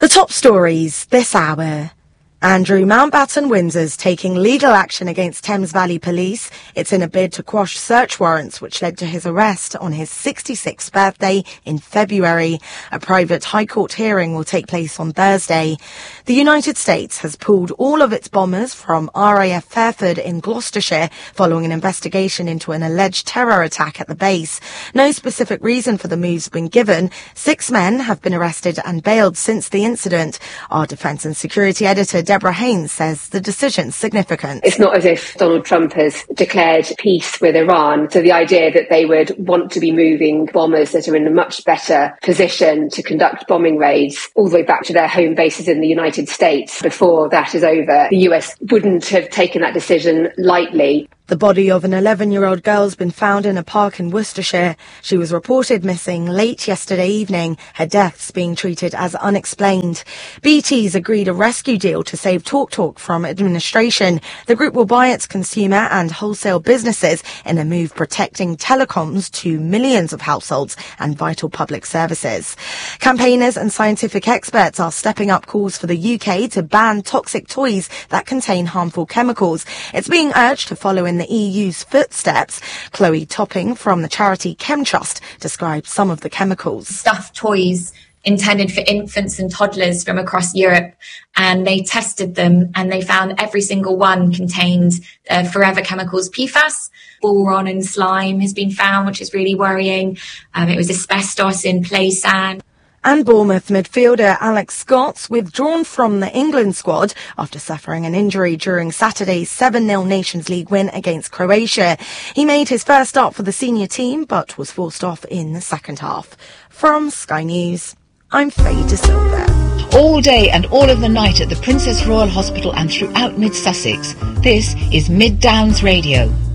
The top stories this hour. Andrew Mountbatten Windsor's taking legal action against Thames Valley Police. It's in a bid to quash search warrants which led to his arrest on his 66th birthday in February. A private High Court hearing will take place on Thursday. The United States has pulled all of its bombers from RAF Fairford in Gloucestershire following an investigation into an alleged terror attack at the base. No specific reason for the move's been given. 6 men have been arrested and bailed since the incident. Our Defence and Security Editor Deborah Haynes says the decision's significant. It's not as if Donald Trump has declared peace with Iran, so the idea that they would want to be moving bombers that are in a much better position to conduct bombing raids all the way back to their home bases in the United States before that is over, the US wouldn't have taken that decision lightly. The body of an 11-year-old girl has been found in a park in Worcestershire. She was reported missing late yesterday evening, her deaths being treated as unexplained. BT's agreed a rescue deal to save TalkTalk from administration. The group will buy its consumer and wholesale businesses in a move protecting telecoms to millions of households and vital public services. Campaigners and scientific experts are stepping up calls for the UK to ban toxic toys that contain harmful chemicals. It's being urged to follow in the EU's footsteps. Chloe Topping from the charity ChemTrust describes some of the chemicals. Stuffed toys intended for infants and toddlers from across Europe, and they tested them and they found every single one contained forever chemicals PFAS. Boron and slime has been found, which is really worrying. It was asbestos in play sand. And Bournemouth midfielder Alex Scott's withdrawn from the England squad after suffering an injury during Saturday's 7-0 Nations League win against Croatia. He made his first start for the senior team but was forced off in the second half. From Sky News, I'm Faye De Silva. All day and all of the night at the Princess Royal Hospital and throughout Mid Sussex. This is Mid Downs Radio.